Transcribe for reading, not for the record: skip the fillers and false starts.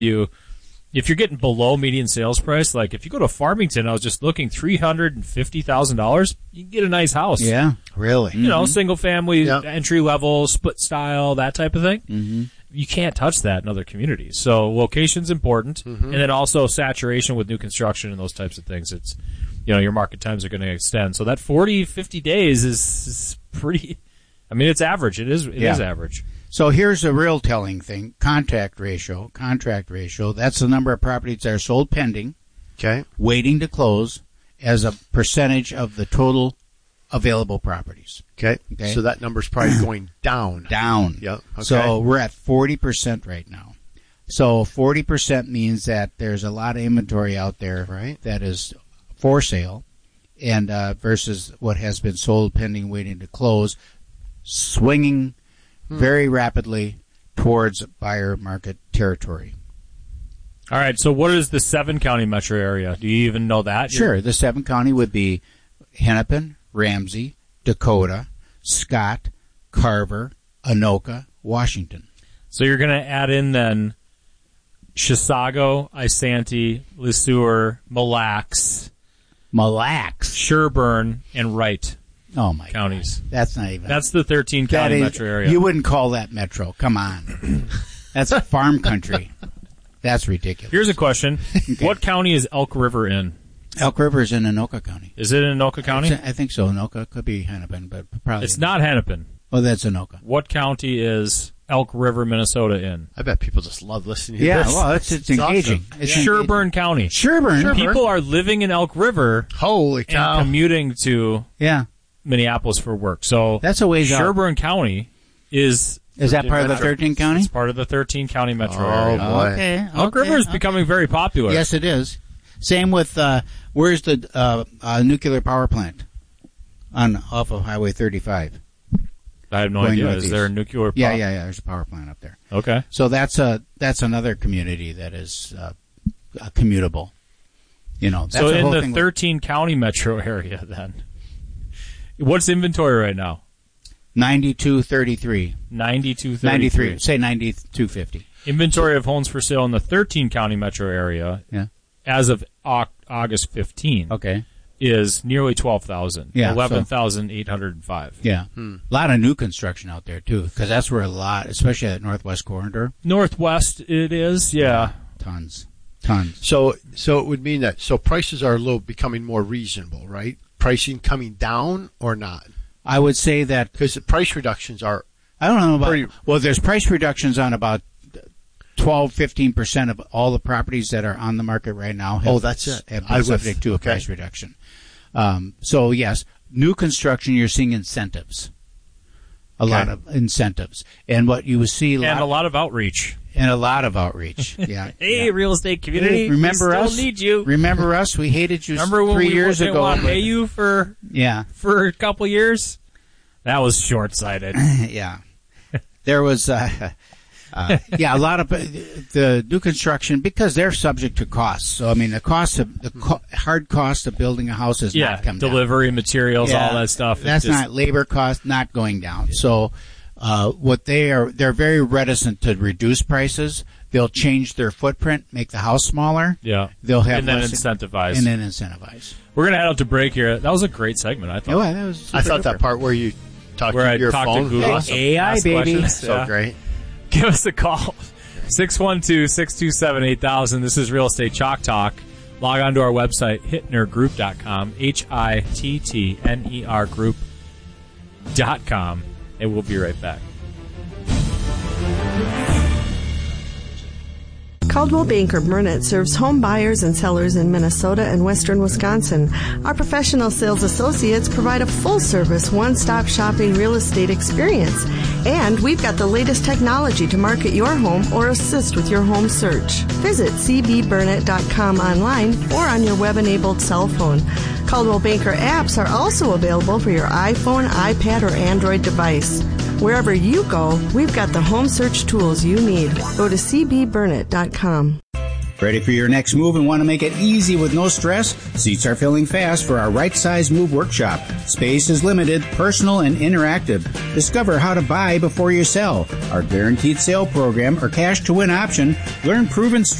if you're getting below median sales price, like if you go to Farmington, I was just looking, $350,000, you can get a nice house. Yeah, really. You know, single family, entry level, split style, that type of thing. Mm-hmm. You can't touch that in other communities. So location's important, and then also saturation with new construction and those types of things. It's, you know, your market times are going to extend. So that 40, 50 days is pretty. I mean, it's average. It is average. So here's a real telling thing: contract ratio. That's the number of properties that are sold pending, waiting to close, as a percentage of the total available properties. Okay. So that number's probably going down. Yep. Okay. So we're at 40% right now. So 40% means that there's a lot of inventory out there that is for sale, and versus what has been sold pending, waiting to close, swinging very rapidly towards buyer market territory. All right. So what is the 7-county metro area? Do you even know that? Sure. The 7-county would be Hennepin, Ramsey, Dakota, Scott, Carver, Anoka, Washington. So you're going to add in then Chisago, Isanti, Le Sueur, Mille Lacs, Sherburne, and Wright. Oh my counties. God. That's not even. That's the 13-county metro area. You wouldn't call that metro. Come on. That's farm country. That's ridiculous. Here's a question. Okay. What county is Elk River in? Elk River is in Anoka County. Is it in Anoka County? I think so. Anoka could be Hennepin, but probably. It's not Hennepin. Oh, that's Anoka. What county is Elk River, Minnesota in? I bet people just love listening to this. Yeah, well, it's engaging. Awesome. It's Sherburne County. Sherburne. People are living in Elk River. Holy cow. And commuting to Minneapolis for work. So that's a ways Sherburne County is that part of the 13 county? It's part of the 13-county metro area. Boy. Okay. Elk River is becoming very popular. Yes, it is. Same with where's the nuclear power plant off of Highway 35? I have no idea. Northeast. Is there a nuclear power? Yeah. There's a power plant up there. Okay. So that's another community that is commutable. You know. That's so in the 13-county metro area, then, what's inventory right now? 9233. 9233. Say 9250. Inventory of homes for sale in the 13-county metro area. Yeah. As of August 15, is nearly 12,000. Yeah, 11,805. Yeah. A lot of new construction out there, too, because that's where a lot, especially at Northwest Corridor. Northwest, it is, yeah. Tons. So it would mean that, prices are becoming more reasonable, right? Pricing coming down or not? I would say that. Because the price reductions are. I don't know about. There's price reductions on about 12-15% of all the properties that are on the market right now. That's it. Have been subject to a price reduction. So yes, new construction, you're seeing incentives. A lot of incentives. And what you will see. A lot of outreach. Yeah. Hey, real estate community. Remember us? Still need you. Remember us? We hated you 3 years ago. Remember when we pay you for a couple years? That was short-sighted. Yeah. There was, a lot of the new construction, because they're subject to costs. So, I mean, hard cost of building a house is not come down. Delivery materials, all that stuff. That's not labor cost, not going down. Yeah. So, they're very reticent to reduce prices. They'll change their footprint, make the house smaller. Yeah. They'll have incentivize. We're going to head out to break here. That was a great segment, I thought. Oh, that was I thought that part where you talked to your phone. To Google. Awesome. AI, baby. So great. Give us a call. 612-627-8000. This is Real Estate Chalk Talk. Log on to our website, hittnergroup.com, HITTNER group.com, and we'll be right back. Coldwell Banker Burnett serves home buyers and sellers in Minnesota and western Wisconsin. Our professional sales associates provide a full-service, one-stop shopping real estate experience. And we've got the latest technology to market your home or assist with your home search. Visit cbburnett.com online or on your web-enabled cell phone. Coldwell Banker apps are also available for your iPhone, iPad, or Android device. Wherever you go, we've got the home search tools you need. Go to cbburnett.com. Ready for your next move and want to make it easy with no stress? Seats are filling fast for our Right Size Move workshop. Space is limited, personal, and interactive. Discover how to buy before you sell, our guaranteed sale program or cash to win option. Learn proven